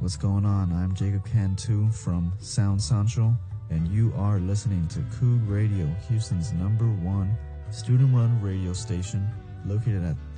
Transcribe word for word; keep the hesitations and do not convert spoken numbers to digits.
what's going on? I'm Jacob Cantu from Sound Central, and you are listening to Coog Radio, Houston's number one student-run radio station, located at